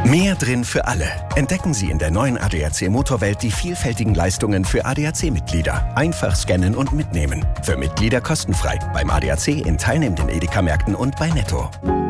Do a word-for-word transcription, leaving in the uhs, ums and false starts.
Mehr drin für alle. Entdecken Sie in der neuen A D A C Motorwelt die vielfältigen Leistungen für A D A C-Mitglieder. Einfach scannen und mitnehmen. Für Mitglieder kostenfrei. Beim A D A C in teilnehmenden Edeka-Märkten und bei Netto.